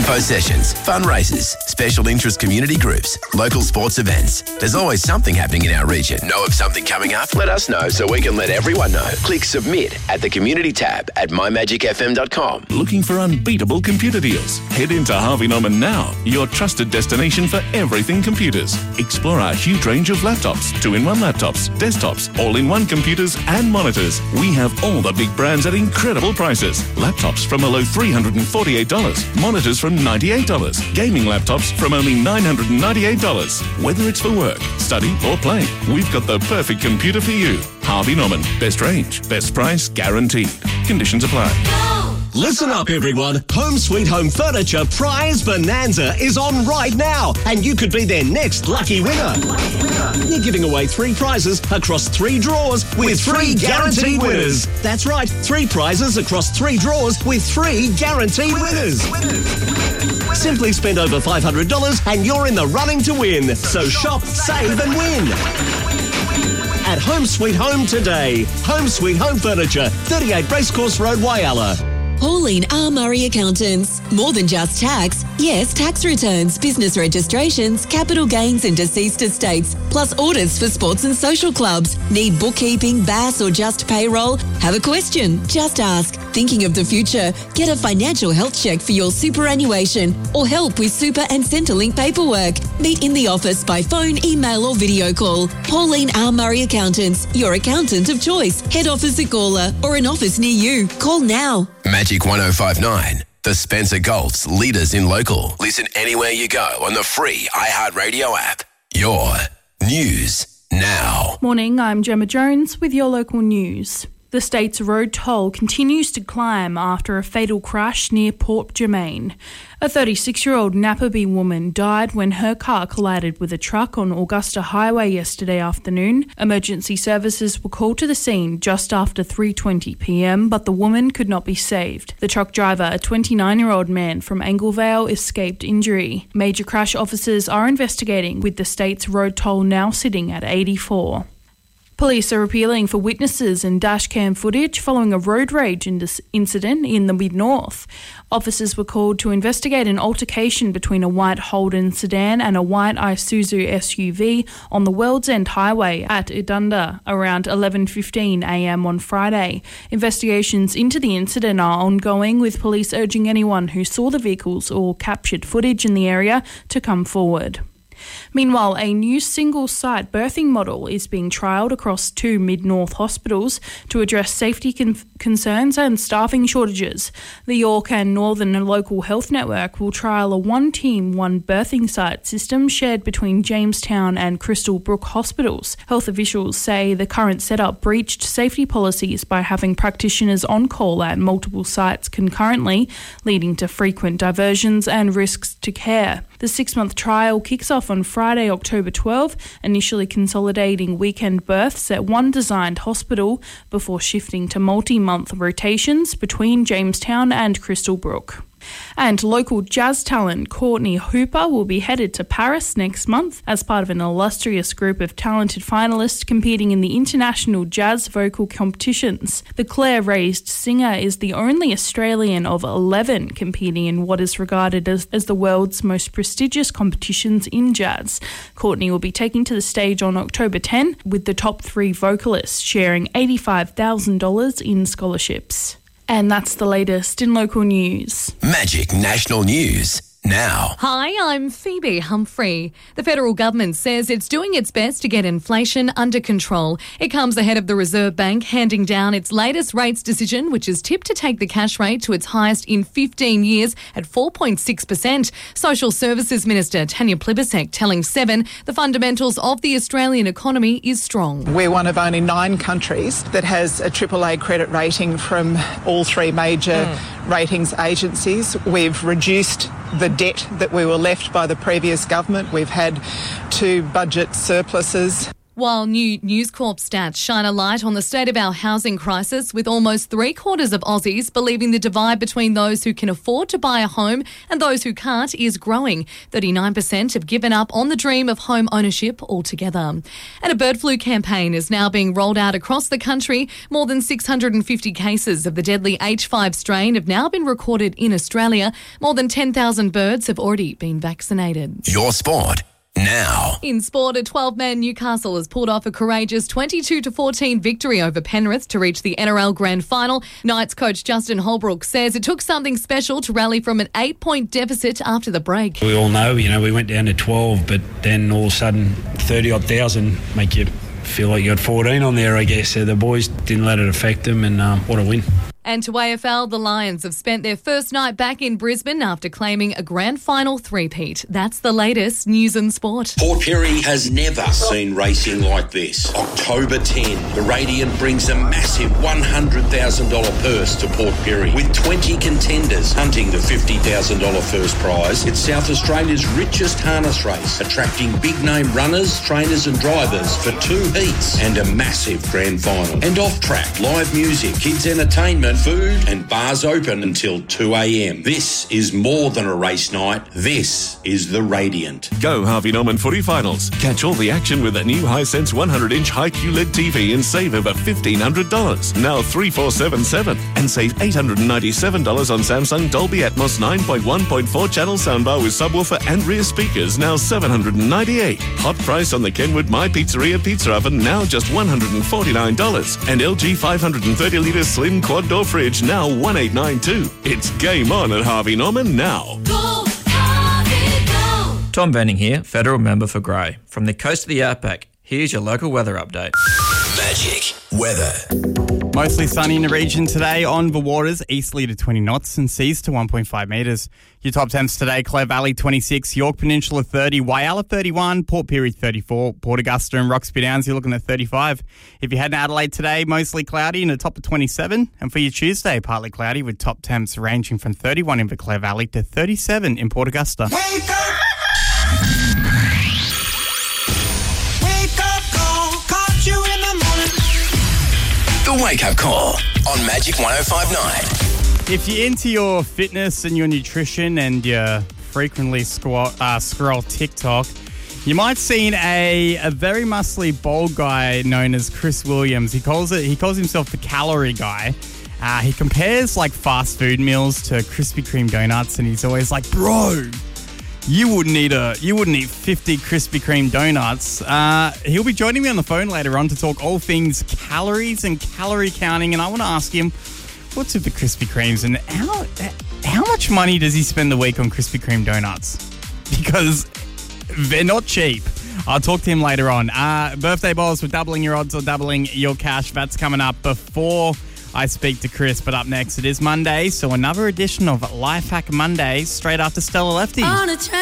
Info sessions, fundraisers, special interest community groups, local sports events. There's always something happening in our region. Know of something coming up? Let us know so we can let everyone know. Click submit at the community tab at mymagicfm.com. Looking for unbeatable computer deals? Head into Harvey Norman now, your trusted destination for everything computers. Explore our huge range of laptops, 2-in-1 laptops, desktops, all-in-one computers and monitors. We have all the big brands at incredible prices. Laptops from a low $348, monitors from $98, gaming laptops from only $998. Whether it's for work, study or play, we've got the perfect computer for you. Harvey Norman, best range, best price guaranteed. Conditions apply. Listen up, everyone. Home Sweet Home Furniture Prize Bonanza is on right now, and you could be their next lucky winner. We're giving away 3 prizes across 3 draws with 3 guaranteed winners. That's right, 3 prizes across 3 draws with 3 guaranteed winners. Simply spend over $500 and you're in the running to win. So shop, save and win at Home Sweet Home today. Home Sweet Home Furniture, 38 Racecourse Road, Whyalla. Pauline R. Murray Accountants. More than just tax. Yes, tax returns, business registrations, capital gains and deceased estates, plus audits for sports and social clubs. Need bookkeeping, BAS or just payroll? Have a question? Just ask. Thinking of the future? Get a financial health check for your superannuation or help with super and Centrelink paperwork. Meet in the office by phone, email or video call. Pauline R. Murray Accountants, your accountant of choice. Head office at Gawler or an office near you. Call now. Magic 105.9, the Spencer Gulf's leaders in local. Listen anywhere you go on the free iHeartRadio app. Your news now. Morning, I'm Gemma Jones with your local news. The state's road toll continues to climb after a fatal crash near Port Germain. A 36-year-old Napperby woman died when her car collided with a truck on Augusta Highway yesterday afternoon. Emergency services were called to the scene just after 3:20 p.m, but the woman could not be saved. The truck driver, a 29-year-old man from Anglevale, escaped injury. Major crash officers are investigating, with the state's road toll now sitting at 84. Police are appealing for witnesses and dashcam footage following a road rage incident in the Mid-North. Officers were called to investigate an altercation between a white Holden sedan and a white Isuzu SUV on the World's End Highway at Idunda around 11:15 a.m. on Friday. Investigations into the incident are ongoing, with police urging anyone who saw the vehicles or captured footage in the area to come forward. Meanwhile, a new single-site birthing model is being trialled across 2 Mid-North hospitals to address safety concerns and staffing shortages. The York and Northern Local Health Network will trial a one-team, one birthing site system shared between Jamestown and Crystal Brook hospitals. Health officials say the current setup breached safety policies by having practitioners on call at multiple sites concurrently, leading to frequent diversions and risks to care. The 6-month trial kicks off on Friday, October 12, initially consolidating weekend births at one designed hospital before shifting to multi-month rotations between Jamestown and Crystal Brook. And local jazz talent Courtney Hooper will be headed to Paris next month as part of an illustrious group of talented finalists competing in the international jazz vocal competitions. The Clare-raised singer is the only Australian of 11 competing in what is regarded as the world's most prestigious competitions in jazz. Courtney will be taking to the stage on October 10, with the top 3 vocalists sharing $85,000 in scholarships. And that's the latest in local news. Magic National News now. Hi, I'm Phoebe Humphrey. The federal government says it's doing its best to get inflation under control. It comes ahead of the Reserve Bank handing down its latest rates decision, which is tipped to take the cash rate to its highest in 15 years at 4.6%. Social Services Minister Tanya Plibersek telling Seven the fundamentals of the Australian economy is strong. We're one of only 9 countries that has a AAA credit rating from all 3 major ratings agencies. We've reduced the debt that we were left by the previous government. We've had 2 budget surpluses. While new News Corp stats shine a light on the state of our housing crisis, with almost 3/4 of Aussies believing the divide between those who can afford to buy a home and those who can't is growing. 39% have given up on the dream of home ownership altogether. And a bird flu campaign is now being rolled out across the country. More than 650 cases of the deadly H5 strain have now been recorded in Australia. More than 10,000 birds have already been vaccinated. Your sport now. In sport, a 12-man Newcastle has pulled off a courageous 22-14 victory over Penrith to reach the NRL Grand Final. Knights coach Justin Holbrook says it took something special to rally from an 8-point deficit after the break. We all know, we went down to 12, but then all of a sudden 30-odd thousand make you feel like you had 14 on there, I guess. So the boys didn't let it affect them, and what a win. And to AFL, the Lions have spent their first night back in Brisbane after claiming a grand final three-peat. That's the latest news and sport. Port Pirie has never seen racing like this. October 10, the Radiant brings a massive $100,000 purse to Port Pirie, with 20 contenders hunting the $50,000 first prize. It's South Australia's richest harness race, attracting big-name runners, trainers and drivers for 2 heats and a massive grand final. And off-track, live music, kids entertainment, food and bars open until 2 a.m. This is more than a race night. This is the Radiant. Go Harvey Norman footy finals. Catch all the action with a new Hisense 100-inch high QLED TV and save over $1,500. Now $3,477 and save $897 on Samsung Dolby Atmos 9.1.4 channel soundbar with subwoofer and rear speakers, now $798. Hot price on the Kenwood My Pizzeria pizza oven, now just $149. And LG 530-litre slim quad door fridge, now $1,892. It's game on at Harvey Norman now. Go, Harvey, go. Tom Benning here, Federal Member for Grey. From the coast of the Outback, here's your local weather update. Magic weather. Mostly sunny in the region today. On the waters, easterly to 20 knots and seas to 1.5 metres. Your top temps today: Clare Valley 26, York Peninsula 30, Whyalla 31, Port Pirie 34, Port Augusta and Roxby Downs, you're looking at 35. If you head to Adelaide today, mostly cloudy and a top of 27. And for your Tuesday, partly cloudy with top temps ranging from 31 in the Clare Valley to 37 in Port Augusta. Wake up! Wake up call, caught you in the morning. The Wake Up Call on Magic 105.9. If you're into your fitness and your nutrition and you frequently scroll TikTok, you might have seen a very muscly bald guy known as Chris Williams. He calls himself the calorie guy. He compares like fast food meals to Krispy Kreme donuts, and he's always like, "Bro, you wouldn't eat 50 Krispy Kreme donuts." He'll be joining me on the phone later on to talk all things calories and calorie counting, and I want to ask him, what's with the Krispy Kremes and how much money does he spend a week on Krispy Kreme donuts? Because they're not cheap. I'll talk to him later on. Birthday bowls with doubling your odds or doubling your cash. That's coming up before I speak to Chris. But up next, it is Monday, so another edition of Life Hack Mondays straight after Stella Lefty.